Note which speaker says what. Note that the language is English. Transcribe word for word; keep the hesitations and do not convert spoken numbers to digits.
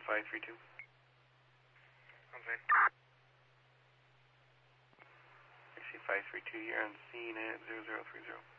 Speaker 1: five three two.
Speaker 2: On scene.
Speaker 1: Taxi five three two, you're on scene at zero zero three zero.